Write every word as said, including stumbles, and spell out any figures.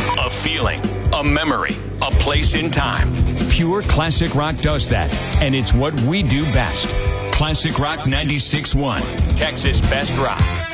A feeling, a memory, a place in time. Pure classic rock does that, and it's what we do best. Classic Rock ninety-six point one, Texas Best Rock.